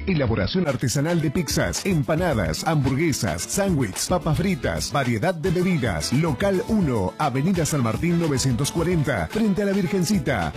Elaboración artesanal de pizzas, empanadas, hamburguesas, sándwiches, papas fritas, variedad de bebidas. Local 1, Avenida San Martín 940, frente a la Virgencita.